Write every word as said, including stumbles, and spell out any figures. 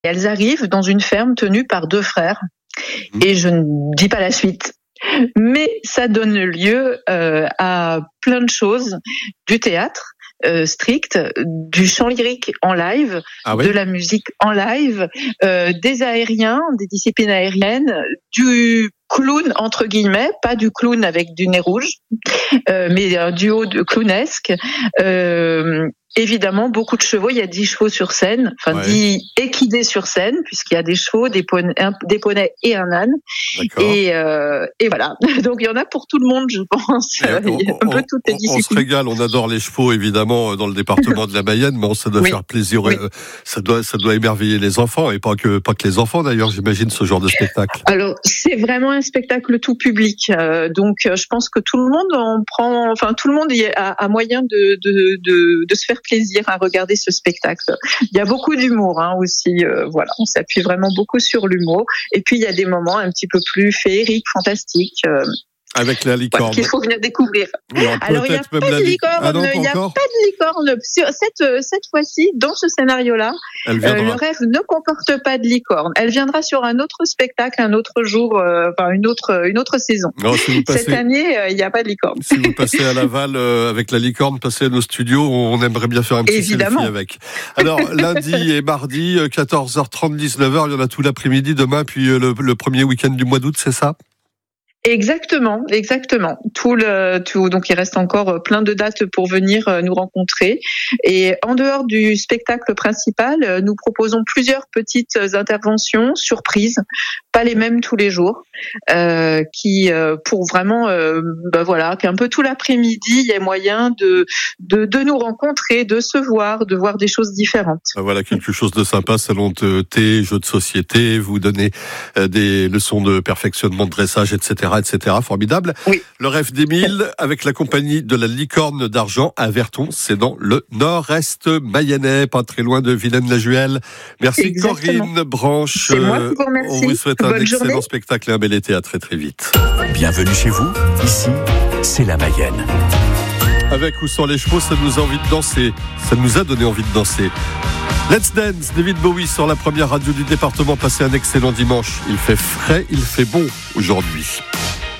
elles arrivent dans une ferme tenue par deux frères. Mmh. Et je ne dis pas la suite. Mais ça donne lieu euh, à plein de choses, du théâtre euh, strict, du chant lyrique en live, ah oui de la musique en live, euh, des aériens, des disciplines aériennes, du clown entre guillemets, pas du clown avec du nez rouge, euh, mais un duo de clownesque. Euh, Évidemment, beaucoup de chevaux. Il y a dix chevaux sur scène, enfin ouais. dix équidés sur scène, puisqu'il y a des chevaux, des poneys, un, des poneys et un âne. Et, euh, et voilà. Donc il y en a pour tout le monde, je pense. Et il y a on, un peu toutes les disciplines. On se régale. On adore les chevaux, évidemment, dans le département de la Mayenne, mais ça doit oui. faire plaisir. Oui. Ça doit, ça doit émerveiller les enfants, et pas que, pas que les enfants d'ailleurs. J'imagine ce genre de spectacle. Alors c'est vraiment un spectacle tout public. Euh, donc je pense que tout le monde en prend. Enfin tout le monde a, a moyen de, de, de, de se faire plaisir à regarder ce spectacle. Il y a beaucoup d'humour hein, aussi, euh, voilà, on s'appuie vraiment beaucoup sur l'humour. Et puis il y a des moments un petit peu plus féeriques, fantastiques. Euh, Avec la licorne. Voilà, qu'il faut venir découvrir. Alors, Alors il n'y a pas de licorne, ah non, il n'y a pas de licorne. Cette, cette fois-ci, dans ce scénario-là, euh, le rêve ne comporte pas de licorne. Elle viendra sur un autre spectacle, un autre jour, euh, enfin une autre, une autre saison. Non, si vous passez, cette année, il euh, n'y a pas de licorne. Si vous passez à Laval euh, avec la licorne, passez à nos studios, on aimerait bien faire un petit Évidemment. selfie avec. Alors lundi et mardi, quatorze heures trente, dix-neuf heures, il y en a tout l'après-midi, demain, puis euh, le, le premier week-end du mois d'août, c'est ça ? Exactement, exactement. Tout le, tout, donc il reste encore plein de dates pour venir nous rencontrer. Et en dehors du spectacle principal, nous proposons plusieurs petites interventions surprises, pas les mêmes tous les jours, euh, qui euh, pour vraiment, euh, bah voilà, qu'un peu tout l'après-midi, il y a moyen de, de de nous rencontrer, de se voir, de voir des choses différentes. Voilà quelque chose de sympa, salon de thé, jeux de société, vous donnez euh, des leçons de perfectionnement de dressage, et cetera et cetera. Formidable. Oui. Le rêve d'Émile avec la compagnie de la Licorne d'Argent à Verton, c'est dans le nord-est mayennais, pas très loin de Vilaine-la-Juhel. Merci Exactement. Corinne Branche. C'est moi qui vous remercie. On vous souhaite un Bonne excellent journée. spectacle et un bel été. À très très vite. Bienvenue chez vous. Ici, c'est la Mayenne. Avec ou sans les chevaux, ça nous a envie de danser. Ça nous a donné envie de danser. Let's Dance, David Bowie sur la première radio du département. Passez un excellent dimanche. Il fait frais, il fait bon aujourd'hui.